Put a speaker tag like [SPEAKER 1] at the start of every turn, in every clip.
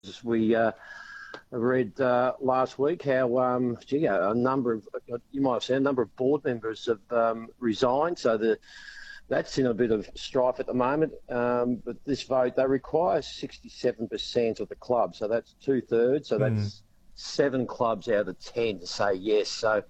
[SPEAKER 1] We read last week how, a number of, you might have seen, a number of board members have resigned. So that's in a bit of strife at the moment. But this vote, they require 67% of the club. So that's 2/3. So that's 7 clubs out of 10 to say yes. So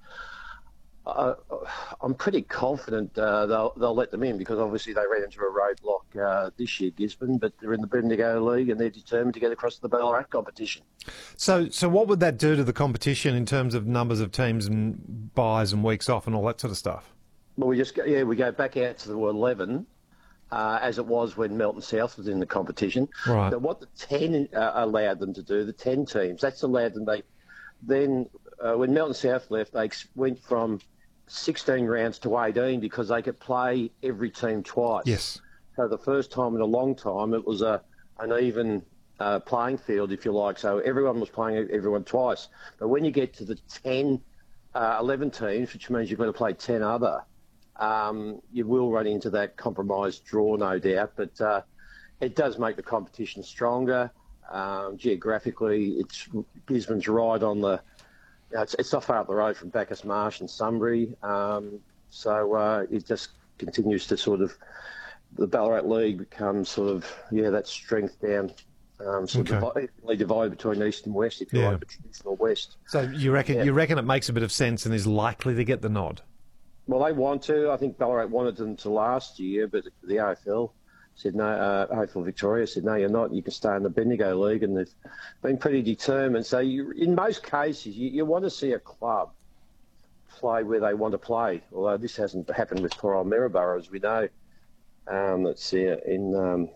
[SPEAKER 1] I'm pretty confident they'll let them in, because obviously they ran into a roadblock this year, Gisborne, but they're in the Bendigo League and they're determined to get across to the Ballarat competition.
[SPEAKER 2] So what would that do to the competition in terms of numbers of teams and buys and weeks off and all that sort of stuff?
[SPEAKER 1] Well, we go back out to the 11 as it was when Melton South was in the competition.
[SPEAKER 2] Right.
[SPEAKER 1] But what the 10 allowed them to do, the 10 teams, that's allowed them. When Melton South left, they went from 16 rounds to 18 because they could play every team twice.
[SPEAKER 2] Yes.
[SPEAKER 1] So the first time in a long time, it was an even playing field, if you like. So everyone was playing everyone twice. But when you get to the 11 teams, which means you've got to play 10 other, you will run into that compromised draw, no doubt. But it does make the competition stronger. Geographically, Gisborne's right on the... It's not far up the road from Bacchus Marsh and Sunbury, so it just continues to the Ballarat League becomes that strength down, evenly divided between east and west, if you like, the traditional west.
[SPEAKER 2] So you reckon it makes a bit of sense and is likely to get the nod?
[SPEAKER 1] Well, they want to. I think Ballarat wanted them to last year, but the AFL said no. AFL Victoria said no, you're not. You can stay in the Bendigo League, and they've been pretty determined. So in most cases, you want to see a club play where they want to play. Although this hasn't happened with poor old Maryborough, as we know. Let's see, up in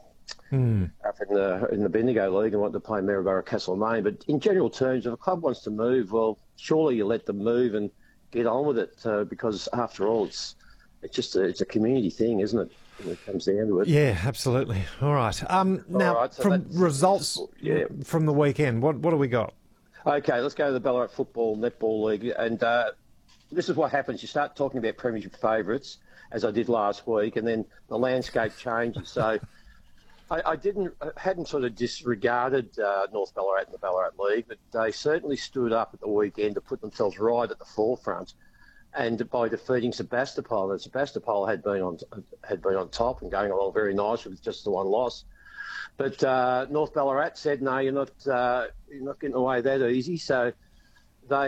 [SPEAKER 1] the Bendigo League and want to play Maryborough Castlemaine. But in general terms, if a club wants to move, well, surely you let them move and get on with it, because after all, it's a community thing, isn't it? When it comes down to it.
[SPEAKER 2] Yeah, absolutely. All right. Now, so from results from the weekend, what do we got?
[SPEAKER 1] Okay, let's go to the Ballarat Football Netball League. And this is what happens. You start talking about premiership favourites, as I did last week, and then the landscape changes. So I hadn't sort of disregarded North Ballarat and the Ballarat League, but they certainly stood up at the weekend to put themselves right at the forefront. And by defeating Sebastopol, and Sebastopol had been on top and going along very nicely with just the one loss. But North Ballarat said, no, you're not getting away that easy. So they,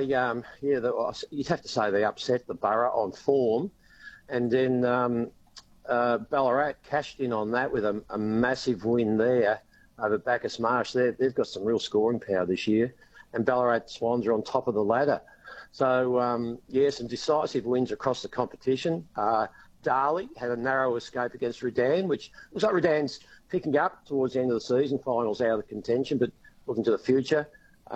[SPEAKER 1] you'd have to say they upset the Borough on form, and then Ballarat cashed in on that with a massive win there over Bacchus Marsh. They've got some real scoring power this year, and Ballarat Swans are on top of the ladder. So, some decisive wins across the competition. Darley had a narrow escape against Redan, which looks like Redan's picking up towards the end of the season. Finals out of contention, but looking to the future.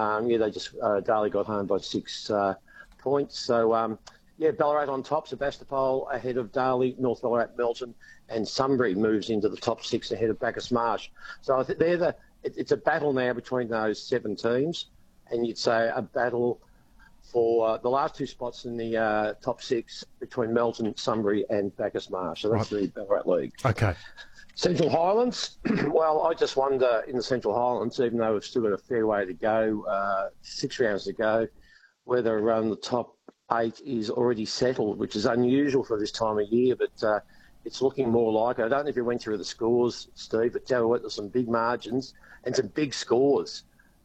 [SPEAKER 1] Darley got home by 6 points. So, Ballarat on top, Sebastopol ahead of Darley, North Ballarat, Melton, and Sunbury moves into the top 6 ahead of Bacchus Marsh. So I think it's a battle now between those 7 teams, and you'd say a battle for the last 2 spots in the top 6 between Melton, Sunbury and Bacchus Marsh. So that's the Ballarat League.
[SPEAKER 2] Okay.
[SPEAKER 1] Central Highlands, well, I just wonder in the Central Highlands, even though we've still got a fair way to go, 6 rounds to go, whether the top 8 is already settled, which is unusual for this time of year, but it's looking more like it. I don't know if you went through the scores, Steve, but tell you what, there's some big margins and some big scores.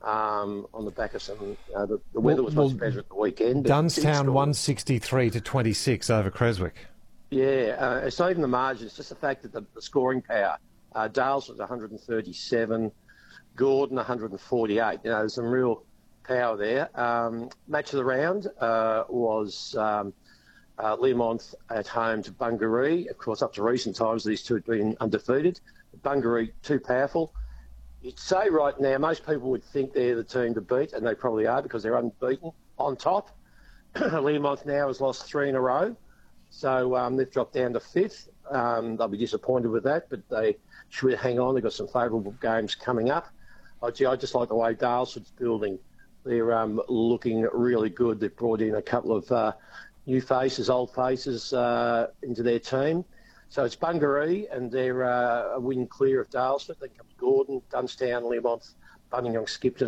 [SPEAKER 1] On the back of some, the weather was much better at the weekend.
[SPEAKER 2] Dunstown 163 to 26 over Creswick.
[SPEAKER 1] Yeah, it's not even the margins, just the fact that the scoring power. Dales was 137, Gordon 148. There's some real power there. Match of the round was Learmonth at home to Bungaree. Of course, up to recent times, these two had been undefeated. Bungaree, too powerful. You'd say right now, most people would think they're the team to beat, and they probably are because they're unbeaten on top. Learmonth now has lost 3 in a row, so they've dropped down to 5th. They'll be disappointed with that, but they should hang on. They've got some favourable games coming up. I just like the way Dalesford's building. They're looking really good. They've brought in a couple of new faces, old faces into their team. So it's Bungaree, and they're a win clear of Dalesford. Then comes Gordon, Dunstown, Learmonth, Buninyong skipped